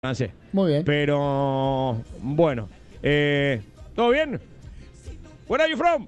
francés. Muy bien. Pero, bueno. ¿Todo bien? Where are you from?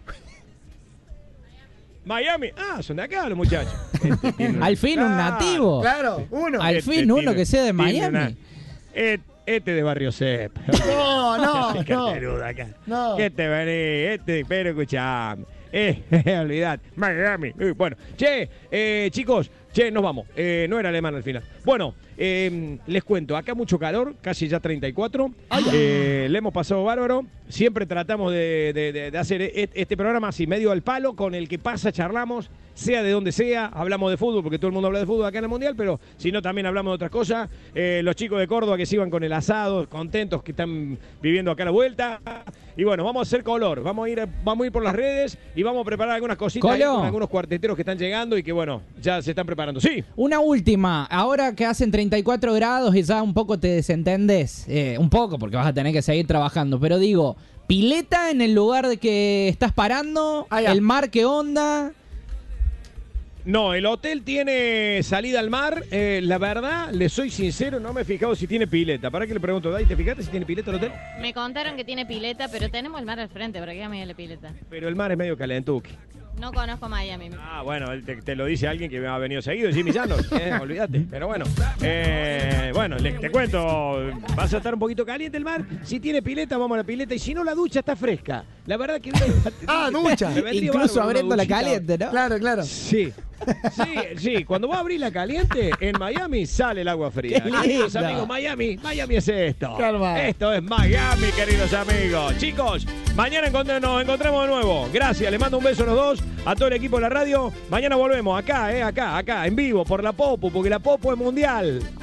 Miami. Ah, son de acá los muchachos. Al fin un nativo. Claro, uno. Al fin uno que sea de Miami. Este de Barrio Cep. No. Acá. No. ¿Qué te venís? Pero escuchame. Olvidate. Miami. Bueno, chicos, nos vamos. No era alemán al final. Bueno, les cuento, acá mucho calor, casi ya 34. Le hemos pasado bárbaro. Siempre tratamos de hacer este programa así, medio al palo, con el que pasa, charlamos, sea de donde sea, hablamos de fútbol, porque todo el mundo habla de fútbol acá en el Mundial, pero si no, también hablamos de otras cosas. Los chicos de Córdoba que se iban con el asado, contentos que están viviendo acá a la vuelta. Y bueno, vamos a hacer color, vamos a ir por las redes y vamos a preparar algunas cositas ahí con algunos cuarteteros que están llegando y que bueno, ya se están preparando. Sí. Una última, ahora que hacen 34 grados y ya un poco te desentendés, un poco porque vas a tener que seguir trabajando, pero digo, pileta en el lugar de que estás parando, el mar, ¿qué onda? No, el hotel tiene salida al mar. La verdad, le soy sincero, no me he fijado si tiene pileta. ¿Para qué le pregunto? Dai, ¿te fijaste si tiene pileta el hotel? Me contaron que tiene pileta, pero tenemos el mar al frente. ¿Para qué me la pileta? Pero el mar es medio calentuqui. No conozco Miami. Ah, bueno, te lo dice alguien que me ha venido seguido, Jimmy Llanos, olvídate. Pero bueno, te cuento, vas a estar un poquito caliente el mar. Si tiene pileta, vamos a la pileta. Y si no, la ducha está fresca. La verdad que... ducha. Incluso abriendo la caliente, ¿no? Claro. Sí. Sí, cuando vos abrís la caliente, en Miami sale el agua fría. Queridos amigos, Miami es esto. Calma. Esto es Miami, queridos amigos. Chicos, mañana nos encontramos de nuevo. Gracias, les mando un beso a los dos, a todo el equipo de la radio. Mañana volvemos acá, en vivo, por la Popu, porque la Popu es mundial.